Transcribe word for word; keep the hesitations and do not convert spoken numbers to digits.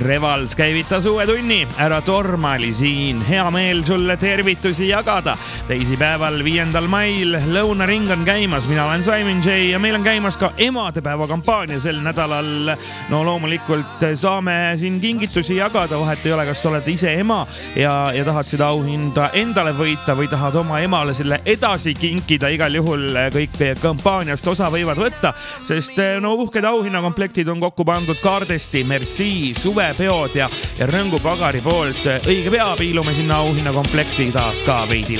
Revals käivitas uue tunni, ära torma oli siin. Hea meel sulle tervitusi jagada. Teisipäeval viiendal mail lõunaring on käimas. Mina olen Simon J ja meil on käimas ka emadepäeva kampaania sel nädalal. No loomulikult saame siin kingitusi jagada. Vahet ei ole, kas oled ise ema ja, ja tahad seda auhinda endale võita või tahad oma emale selle edasi kinkida. Igal juhul kõik kampaaniast osa võivad võtta, sest no uhked auhinnakomplektid on kokku pandud Kaardesti, Merci, Suvepeod ja, ja Rõngu Pagari poolt. Õige pea piilume sinna auhinnakomplekti taas ka veidi